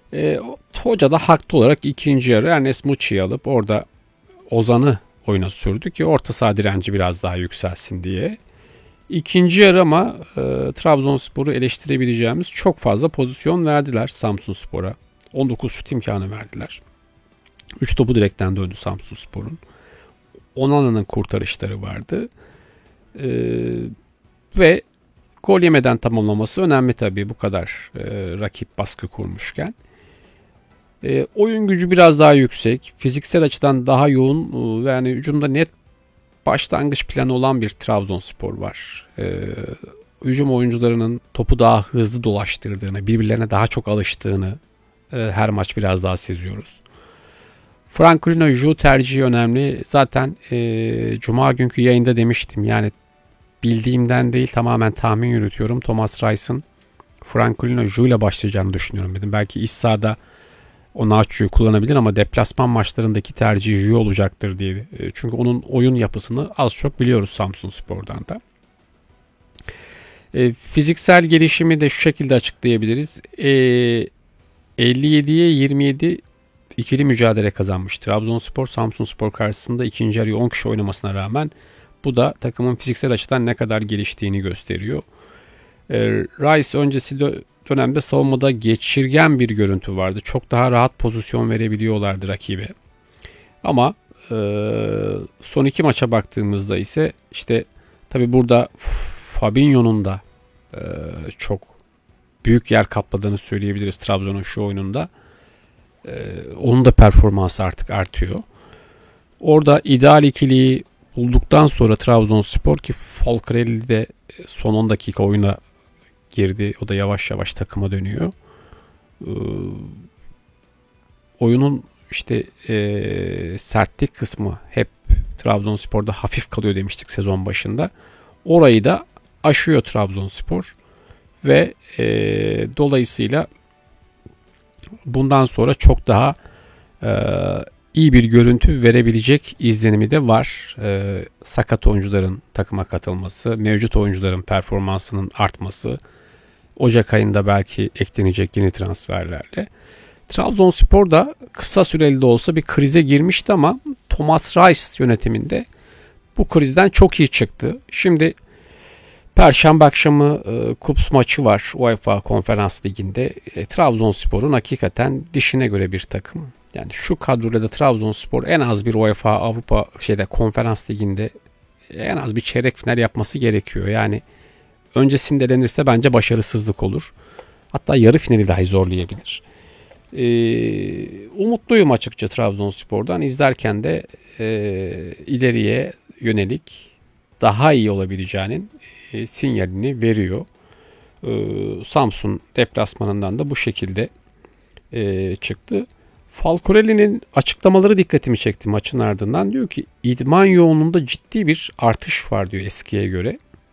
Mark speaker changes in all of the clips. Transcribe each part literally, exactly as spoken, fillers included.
Speaker 1: E, hoca da haklı olarak ikinci yarı Ernest Muçi'yi alıp orada Ozan'ı oyuna sürdü ki orta saha direnci biraz daha yükselsin diye. İkinci yarı ama e, Trabzonspor'u eleştirebileceğimiz çok fazla pozisyon verdiler Samsunspor'a. on dokuz şut imkanı verdiler. üç topu direkten döndü Samsunspor'un. Onana'nın kurtarışları vardı. E, ve gol yemeden tamamlaması önemli tabii bu kadar e, rakip baskı kurmuşken. E, oyun gücü biraz daha yüksek. Fiziksel açıdan daha yoğun e, ve yani hücumda net başlangıç planı olan bir Trabzonspor var. E, hücum oyuncularının topu daha hızlı dolaştırdığını, birbirlerine daha çok alıştığını e, her maç biraz daha seziyoruz. Franklin Ju tercihi önemli. Zaten e, Cuma günkü yayında demiştim. Yani bildiğimden değil tamamen tahmin yürütüyorum. Thomas Rice'ın Franklin Ju ile başlayacağını düşünüyorum dedim. Belki iç sahada Onaçu'yu kullanabilir ama deplasman maçlarındaki tercihi Ju olacaktır diye. Çünkü onun oyun yapısını az çok biliyoruz Samsunspor'dan da. E, fiziksel gelişimi de şu şekilde açıklayabiliriz. E, elli yediye yirmi yedi ikili mücadele kazanmış Trabzonspor. Samsunspor karşısında ikinci yarıyı on kişi oynamasına rağmen bu da takımın fiziksel açıdan ne kadar geliştiğini gösteriyor. E, Rice öncesi dö- dönemde savunmada geçirgen bir görüntü vardı. Çok daha rahat pozisyon verebiliyorlardı rakibe. Ama e, son iki maça baktığımızda ise işte tabi burada Fabinho'nun da e, çok büyük yer kapladığını söyleyebiliriz Trabzon'un şu oyununda. E, onun da performansı artık artıyor. Orada ideal ikiliyi bulduktan sonra Trabzonspor ki Falcarelli de son on dakika oyuna girdi. O da yavaş yavaş takıma dönüyor. Ee, oyunun işte e, sertlik kısmı hep Trabzonspor'da hafif kalıyor demiştik sezon başında. Orayı da aşıyor Trabzonspor ve e, dolayısıyla bundan sonra çok daha e, iyi bir görüntü verebilecek izlenimi de var. E, sakat oyuncuların takıma katılması, mevcut oyuncuların performansının artması, Ocak ayında belki eklenecek yeni transferlerle. Trabzonspor da kısa süreli de olsa bir krize girmişti ama Thomas Rice yönetiminde bu krizden çok iyi çıktı. Şimdi Perşembe akşamı e, Kups maçı var UEFA Konferans Ligi'nde. E, Trabzonspor'un hakikaten dişine göre bir takım. Yani şu kadroyla da Trabzonspor en az bir UEFA Avrupa şeyde Konferans Ligi'nde en az bir çeyrek final yapması gerekiyor. Yani öncesinde elenirse bence başarısızlık olur. Hatta yarı finali dahi zorlayabilir. Ee, umutluyum açıkça Trabzonspor'dan. İzlerken de e, ileriye yönelik daha iyi olabileceğinin e, sinyalini veriyor. E, Samsun deplasmanından da bu şekilde e, çıktı. Falcarelli'nin açıklamaları dikkatimi çekti maçın ardından. Diyor ki idman yoğunluğunda ciddi bir artış var diyor eskiye göre.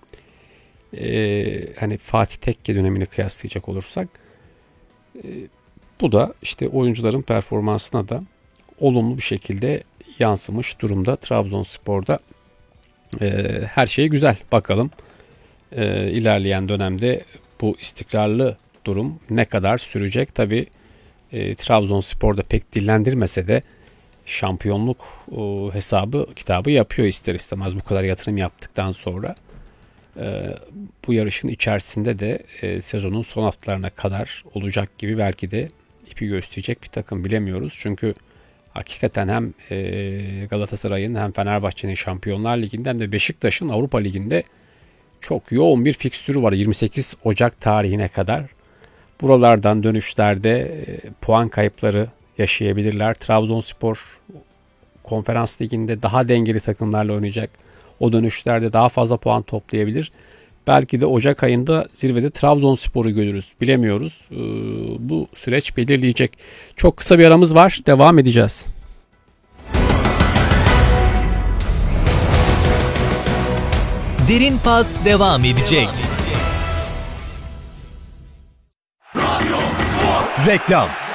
Speaker 1: Ee, hani Fatih Tekke dönemini kıyaslayacak olursak e, bu da işte oyuncuların performansına da olumlu bir şekilde yansımış durumda. Trabzonspor'da e, her şey güzel. Bakalım e, ilerleyen dönemde bu istikrarlı durum ne kadar sürecek? Tabii e, Trabzonspor'da pek dillendirmese de şampiyonluk e, hesabı kitabı yapıyor ister istemez bu kadar yatırım yaptıktan sonra. Ee, bu yarışın içerisinde de e, sezonun son haftalarına kadar olacak gibi belki de ipi gösterecek bir takım bilemiyoruz. Çünkü hakikaten hem e, Galatasaray'ın hem Fenerbahçe'nin Şampiyonlar Ligi'nde hem de Beşiktaş'ın Avrupa Ligi'nde çok yoğun bir fikstürü var yirmi sekiz Ocak tarihine kadar. Buralardan dönüşlerde e, puan kayıpları yaşayabilirler. Trabzonspor Konferans Ligi'nde daha dengeli takımlarla oynayacak. O dönüşlerde daha fazla puan toplayabilir. Belki de Ocak ayında zirvede Trabzonspor'u görürüz. Bilemiyoruz. Ee, bu süreç belirleyecek. Çok kısa bir aramız var. Devam edeceğiz.
Speaker 2: Derin Pas devam edecek. Reklam.